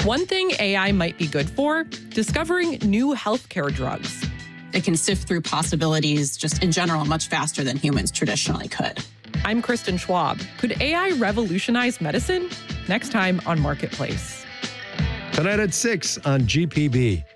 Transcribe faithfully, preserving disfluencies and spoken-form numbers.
One thing A I might be good for, discovering new healthcare drugs. It can sift through possibilities just in general much faster than humans traditionally could. I'm Kristen Schwab. Could A I revolutionize medicine? Next time on Marketplace. Tonight at six on G P B.